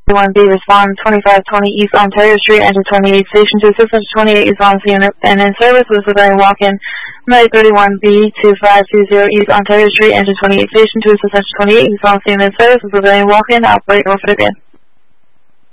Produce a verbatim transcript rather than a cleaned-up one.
one B, respond twenty-five twenty East Ontario Street, enter twenty-eight, station to assist enter twenty-eight is on scene and in service with civilian walk-in. Medic thirty-one B, two five two zero East Ontario Street, enter twenty-eight, station to assist enter twenty-eight is on scene and in service with civilian walk-in. Operate over again.